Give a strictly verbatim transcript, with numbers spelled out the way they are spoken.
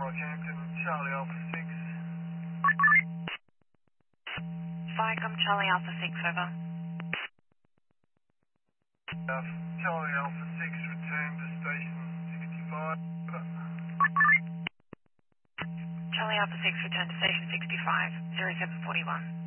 Rockhampton, Charlie Alpha six. Vicom Charlie Alpha six, over. Uh, Charlie Alpha six, return to station sixty-five. Charlie Alpha six, return to station sixty-five, zero seven forty-one.